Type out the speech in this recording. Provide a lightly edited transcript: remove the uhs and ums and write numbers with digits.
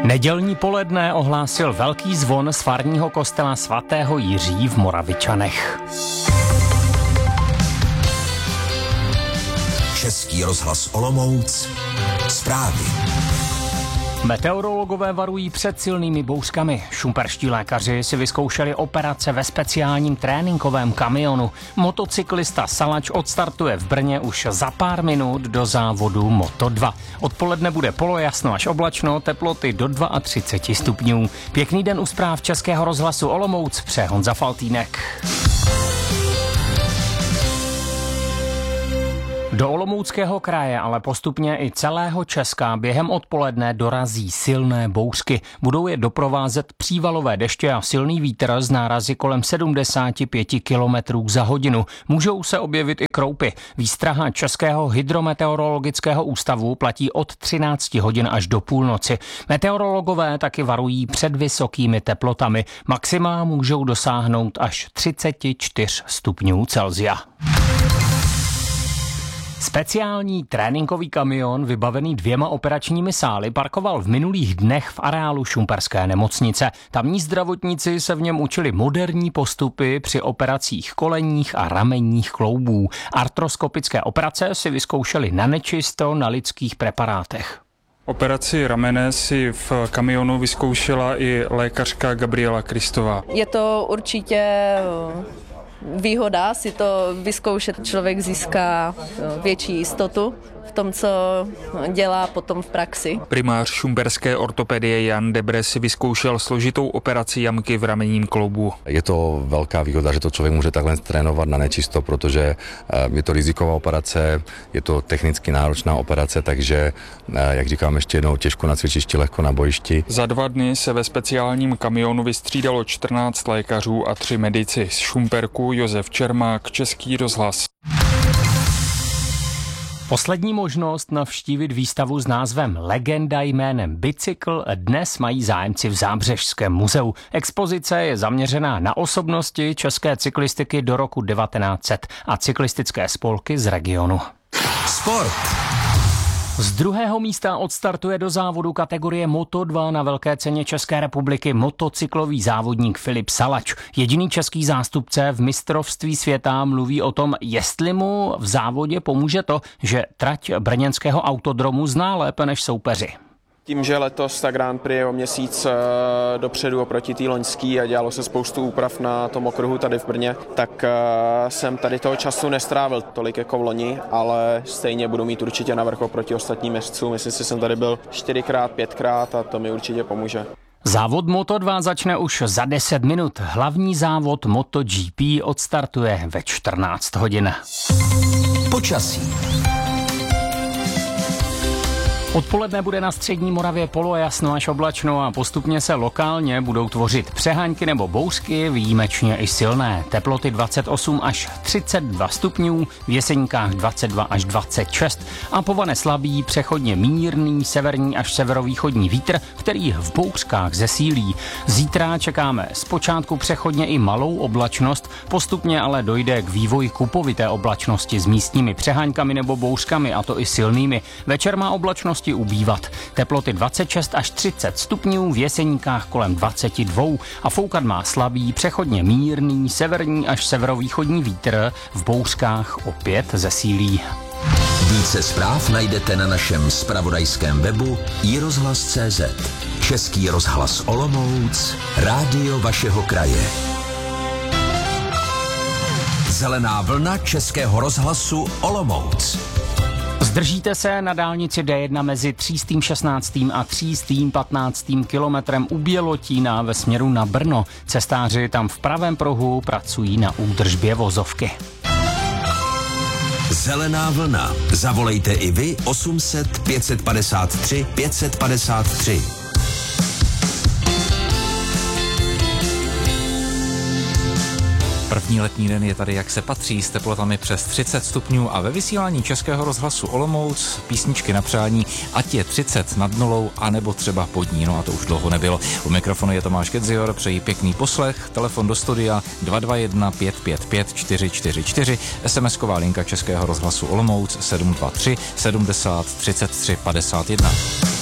Nedělní poledne ohlásil velký zvon z farního kostela svatého Jiří v Moravičanech. Český rozhlas Olomouc. Zprávy. Meteorologové varují před silnými bouřkami. Šumperští lékaři si vyzkoušeli operace ve speciálním tréninkovém kamionu. Motocyklista Salač odstartuje v Brně už za pár minut do závodu Moto2. Odpoledne bude polojasno až oblačno, teploty do 32 stupňů. Pěkný den u zpráv Českého rozhlasu Olomouc, přeje Honza Faltýnek. Do Olomouckého kraje, ale postupně i celého Česka během odpoledne dorazí silné bouřky. Budou je doprovázet přívalové deště a silný vítr s nárazy kolem 75 km za hodinu. Můžou se objevit i kroupy. Výstraha Českého hydrometeorologického ústavu platí od 13 hodin až do půlnoci. Meteorologové taky varují před vysokými teplotami. Maxima můžou dosáhnout až 34 stupňů Celsia. Speciální tréninkový kamion vybavený 2 operačními sály parkoval v minulých dnech v areálu šumperské nemocnice. Tamní zdravotníci se v něm učili moderní postupy při operacích kolenních a ramenních kloubů. Artroskopické operace si vyzkoušeli na nečisto na lidských preparátech. Operaci ramene si v kamionu vyzkoušela i lékařka Gabriela Kristová. Je to určitě výhoda si to vyzkoušet, člověk získá větší jistotu v tom, co dělá potom v praxi. Primář šumperské ortopedie Jan Debre si vyzkoušel složitou operaci jamky v ramenním kloubu. Je to velká výhoda, že to člověk může takhle trénovat na nečisto, protože je to riziková operace, je to technicky náročná operace, takže, jak říkám ještě jednou, těžko na cvičišti, lehko na bojišti. Za 2 dny se ve speciálním kamionu vystřídalo 14 lékařů a 3 medici. Z Šumperku Josef Čermák, Český rozhlas. Poslední možnost navštívit výstavu s názvem Legenda jménem Bicykl dnes mají zájemci v Zábřežském muzeu. Expozice je zaměřená na osobnosti české cyklistiky do roku 1900 a cyklistické spolky z regionu. Sport. Z 2. místa odstartuje do závodu kategorie Moto2 na velké ceně České republiky motocyklový závodník Filip Salač. Jediný český zástupce v mistrovství světa mluví o tom, jestli mu v závodě pomůže to, že trať brněnského autodromu zná lépe než soupeři. Tím, že letos ta Grand Prix je o měsíc dopředu oproti té loňský a dělalo se spoustu úprav na tom okruhu tady v Brně, tak jsem tady toho času nestrávil tolik jako v loni, ale stejně budu mít určitě navrch oproti ostatním jezdcům. Myslím si, že jsem tady byl 4x, 5x a to mi určitě pomůže. Závod Moto2 začne už za 10 minut. Hlavní závod MotoGP odstartuje ve 14 hodin. Počasí. Odpoledne bude na střední Moravě polojasno až oblačno a postupně se lokálně budou tvořit přehánky nebo bouřky, výjimečně i silné. Teploty 28 až 32 stupňů, v Jeseníkách 22 až 26 a povane slabý, přechodně mírný severní až severovýchodní vítr, který v bouřkách zesílí. Zítra čekáme zpočátku přechodně i malou oblačnost, postupně ale dojde k vývoji kupovité oblačnosti s místními přeháňkami nebo bouřkami, a to i silnými. Večer má oblačnost ubývat. Teploty 26 až 30 stupňů, v Jeseníkách kolem 22 a foukat má slabý, přechodně mírný severní až severovýchodní vítr, v bouřkách opět zesílí. Více zpráv najdete na našem zpravodajském webu iRozhlas.cz. Český rozhlas Olomouc, rádio vašeho kraje. Zelená vlna Českého rozhlasu Olomouc. Zdržíte se na dálnici D1 mezi 316. a 315. kilometrem u Bělotína ve směru na Brno. Cestáři tam v pravém pruhu pracují na údržbě vozovky. Zelená vlna. Zavolejte i vy 800 553 553. První letní den je tady, jak se patří, s teplotami přes 30 stupňů a ve vysílání Českého rozhlasu Olomouc písničky na přání, ať je 30 nad nulou, anebo třeba pod ní, no a to už dlouho nebylo. U mikrofonu je Tomáš Kedzior, přeji pěkný poslech, telefon do studia 221 555 444, SMS-ková linka Českého rozhlasu Olomouc 723 70 33 51.